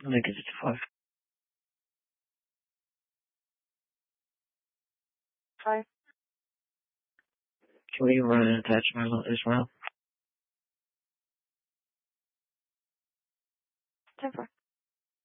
Let me get it to 5. 5. Can we run an attachment as well? 10-4.